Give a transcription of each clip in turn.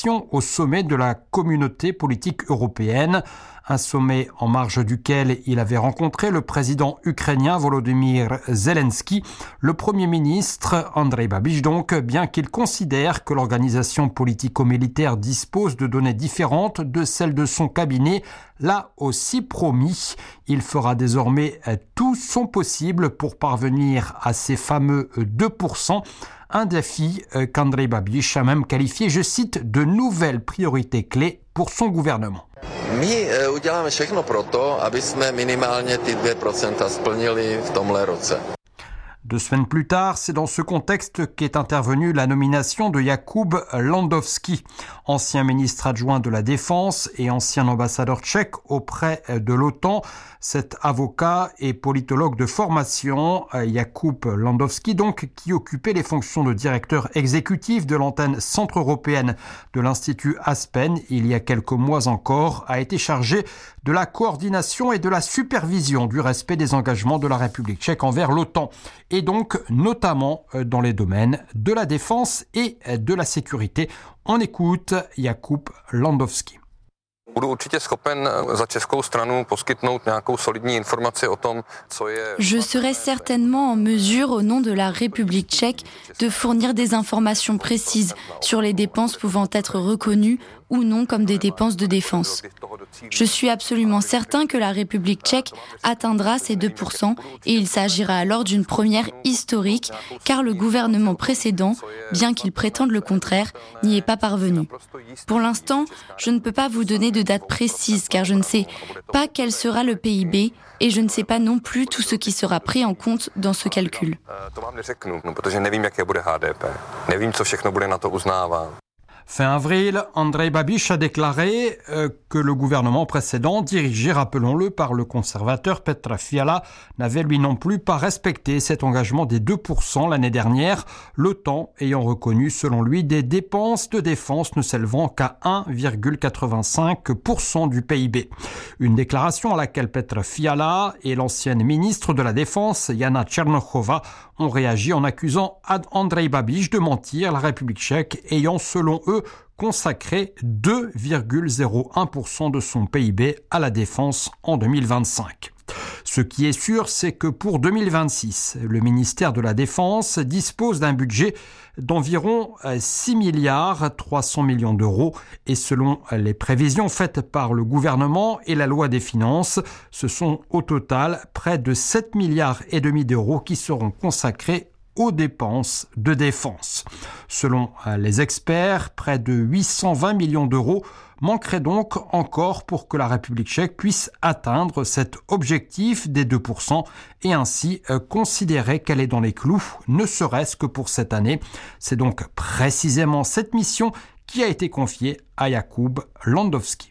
mission au sommet de la communauté politique européenne. Un sommet en marge duquel il avait rencontré le président ukrainien Volodymyr Zelensky, le premier ministre Andrej Babiš donc, bien qu'il considère que l'organisation politico-militaire dispose de données différentes de celles de son cabinet, l'a aussi promis. Il fera désormais tout son possible pour parvenir à ces fameux 2%. Un défi qu'Andrej Babiš a même qualifié, je cite, de nouvelles priorités clés pour son gouvernement. My uděláme všechno proto, aby jsme minimálně ty 2% splnili v tomhle roce. 2 semaines plus tard, c'est dans ce contexte qu'est intervenue la nomination de Jakub Landowski, ancien ministre adjoint de la Défense et ancien ambassadeur tchèque auprès de l'OTAN. Cet avocat et politologue de formation, Jakub Landowski, donc, qui occupait les fonctions de directeur exécutif de l'antenne centre-européenne de l'Institut Aspen il y a quelques mois encore, a été chargé de la coordination et de la supervision du respect des engagements de la République tchèque envers l'OTAN, et donc notamment dans les domaines de la défense et de la sécurité. On écoute Jakub Landowski. Je serai certainement en mesure, au nom de la République tchèque, de fournir des informations précises sur les dépenses pouvant être reconnues ou non comme des dépenses de défense. Je suis absolument certain que la République tchèque atteindra ces 2% et il s'agira alors d'une première historique car le gouvernement précédent, bien qu'il prétende le contraire, n'y est pas parvenu. Pour l'instant, je ne peux pas vous donner de date précise car je ne sais pas quel sera le PIB et je ne sais pas non plus tout ce qui sera pris en compte dans ce calcul. Fin avril, Andrej Babiš a déclaré que le gouvernement précédent, dirigé, rappelons-le, par le conservateur Petr Fiala, n'avait lui non plus pas respecté cet engagement des 2% l'année dernière, l'OTAN ayant reconnu, selon lui, des dépenses de défense ne s'élevant qu'à 1,85% du PIB. Une déclaration à laquelle Petr Fiala et l'ancienne ministre de la Défense, Jana Černochová, ont réagi en accusant Andrej Babiš de mentir, la République tchèque ayant, selon eux, consacré 2,01% de son PIB à la défense en 2025. Ce qui est sûr, c'est que pour 2026, le ministère de la Défense dispose d'un budget d'environ 6 milliards 300 millions d'euros et selon les prévisions faites par le gouvernement et la loi des finances, ce sont au total près de 7 milliards et demi d'euros qui seront consacrés aux dépenses de défense. Selon les experts, près de 820 millions d'euros manqueraient donc encore pour que la République tchèque puisse atteindre cet objectif des 2% et ainsi considérer qu'elle est dans les clous, ne serait-ce que pour cette année. C'est donc précisément cette mission qui a été confiée à Jakub Landowski.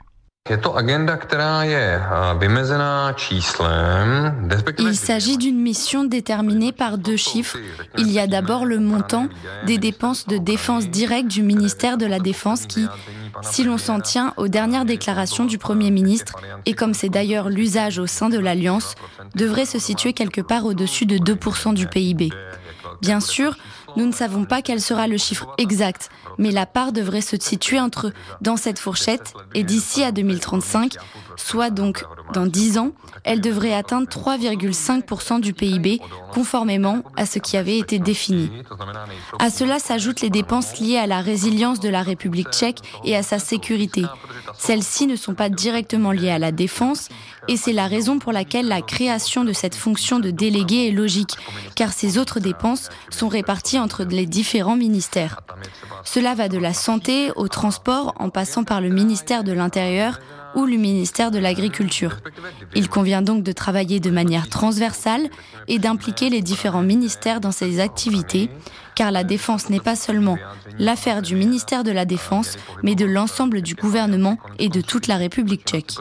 Il s'agit d'une mission déterminée par 2 chiffres. Il y a d'abord le montant des dépenses de défense directe du ministère de la Défense qui, si l'on s'en tient aux dernières déclarations du Premier ministre, et comme c'est d'ailleurs l'usage au sein de l'Alliance, devrait se situer quelque part au-dessus de 2% du PIB. Bien sûr, nous ne savons pas quel sera le chiffre exact, mais la part devrait se situer dans cette fourchette et d'ici à 2035, soit donc dans 10 ans, elle devrait atteindre 3,5% du PIB, conformément à ce qui avait été défini. À cela s'ajoutent les dépenses liées à la résilience de la République tchèque et à sa sécurité. Celles-ci ne sont pas directement liées à la défense et c'est la raison pour laquelle la création de cette fonction de délégué est logique, car ces autres dépenses sont réparties entre les différents ministères. Cela va de la santé au transport en passant par le ministère de l'Intérieur ou le ministère de l'Agriculture. Il convient donc de travailler de manière transversale et d'impliquer les différents ministères dans ces activités, car la défense n'est pas seulement l'affaire du ministère de la Défense, mais de l'ensemble du gouvernement et de toute la République tchèque.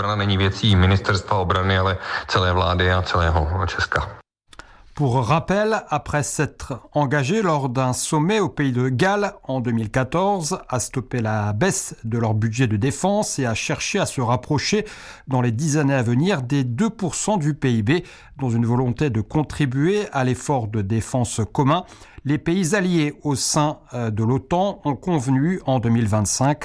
Pour rappel, après s'être engagé lors d'un sommet au pays de Galles en 2014 à stopper la baisse de leur budget de défense et à chercher à se rapprocher dans les 10 années à venir des 2% du PIB dans une volonté de contribuer à l'effort de défense commun, les pays alliés au sein de l'OTAN ont convenu en 2025